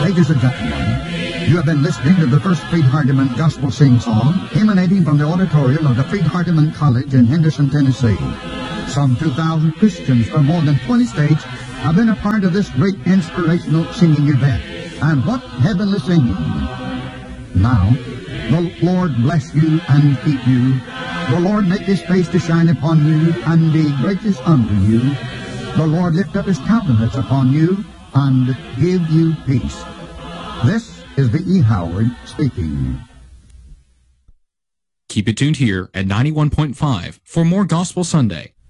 Ladies and gentlemen, you have been listening to the first Freed Hardeman Gospel Sing-Song emanating from the auditorium of the Freed Hardeman College in Henderson, Tennessee. Some 2,000 Christians from more than 20 states have been a part of this great inspirational singing event. And what heavenly singing! Now, the Lord bless you and keep you. The Lord make his face to shine upon you and be gracious unto you. The Lord lift up his countenance upon you and give you peace. This is the E. Howard speaking. Keep it tuned here at 91.5 for more Gospel Sunday.